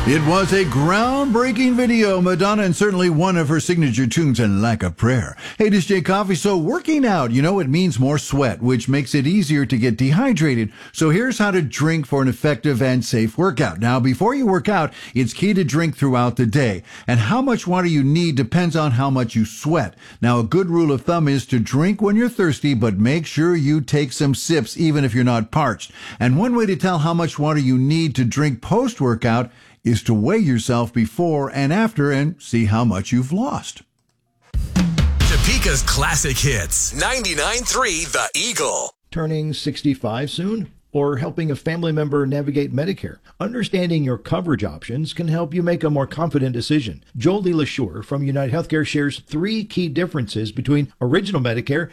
It was a groundbreaking video, Madonna, and certainly one of her signature tunes, and Like a Prayer. Hey, this is Jay Coffee. So working out, it means more sweat, which makes it easier to get dehydrated. So here's how to drink for an effective and safe workout. Now, before you work out, it's key to drink throughout the day. And how much water you need depends on how much you sweat. Now, a good rule of thumb is to drink when you're thirsty, but make sure you take some sips, even if you're not parched. And one way to tell how much water you need to drink post-workout is to weigh yourself before and after and see how much you've lost. Topeka's classic hits. 99.3 The Eagle. Turning 65 soon? Or helping a family member navigate Medicare? Understanding your coverage options can help you make a more confident decision. Jolie LaSure from United Healthcare shares 3 key differences between original Medicare